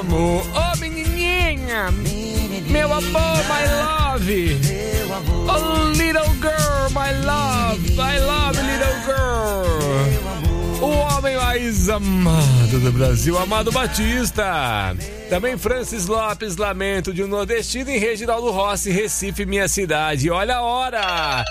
amor, oh menininha, meu amor, my love, oh little girl, my love, I love little girl, o homem mais amado do Brasil, Amado Batista. Também Francis Lopes, lamento de um nordestino, em Reginaldo Rossi, Recife, minha cidade. Olha a hora,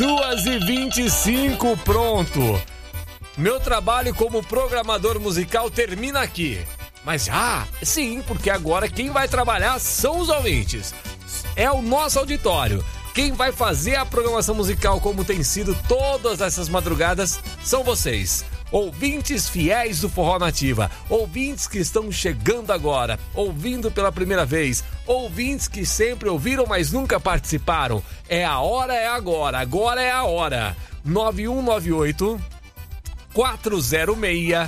2h25, pronto. Meu trabalho como programador musical termina aqui. Mas sim, porque agora quem vai trabalhar são os ouvintes. É o nosso auditório. Quem vai fazer a programação musical como tem sido todas essas madrugadas são vocês. Ouvintes fiéis do Forró Nativa, ouvintes que estão chegando agora, ouvindo pela primeira vez, ouvintes que sempre ouviram, mas nunca participaram. É a hora, é agora é a hora. 9198 406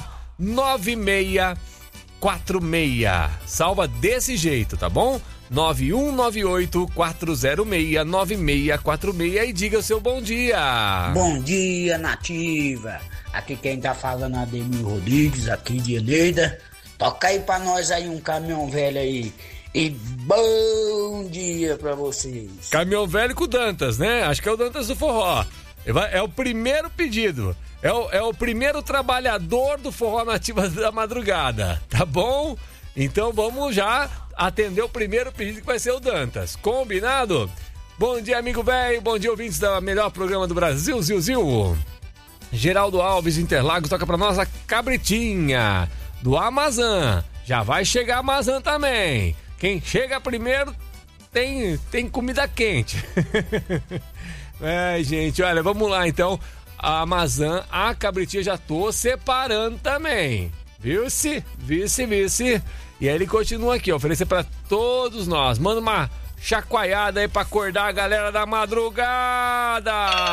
9646. Salva desse jeito, tá bom? 9198 406 9646 e diga o seu bom dia. Bom dia, Nativa. Aqui quem tá falando é Ademir Rodrigues, aqui de Eneida. Toca aí pra nós aí um caminhão velho aí. E bom dia pra vocês. Caminhão velho com o Dantas, né? Acho que é o Dantas do Forró. É o primeiro pedido. É o primeiro trabalhador do Forró Nativa da madrugada, tá bom? Então vamos já atender o primeiro pedido, que vai ser o Dantas. Combinado? Bom dia, amigo velho. Bom dia, ouvintes da melhor programa do Brasil, Zil. Geraldo Alves, Interlagos, toca pra nós a Cabritinha do Amazon. Já vai chegar a Amazon também. Quem chega primeiro tem comida quente. Gente, olha, vamos lá então. A Amazon, a Cabritinha já tô separando também. Viu-se? E aí ele continua aqui, oferecer pra todos nós. Manda uma chacoalhada aí pra acordar a galera da madrugada.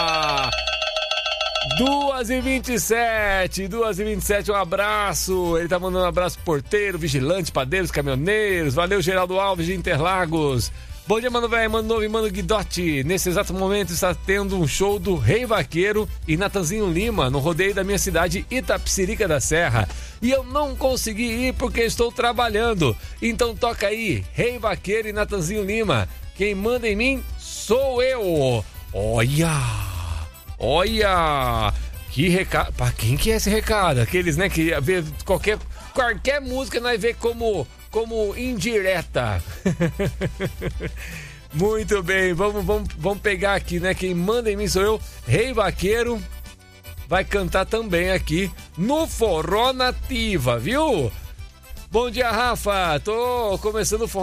2h27, um abraço. Ele tá mandando um abraço pro porteiro, vigilante, padeiros, caminhoneiros. Valeu, Geraldo Alves de Interlagos. Bom dia, mano velho, mano novo e mano Guidotti. Nesse exato momento está tendo um show do Rei Vaqueiro e Natanzinho Lima no rodeio da minha cidade, Itapecerica da Serra. E eu não consegui ir porque estou trabalhando. Então toca aí, Rei Vaqueiro e Natanzinho Lima. Quem manda em mim sou eu. Olha, que recado. Pra quem que é esse recado? Aqueles, né, que vê qualquer música nós vê como indireta. Muito bem, vamos pegar aqui, né? Quem manda em mim sou eu, Rei Vaqueiro. Vai cantar também aqui no Forró Nativa, viu? Bom dia, Rafa. Tô começando o Forró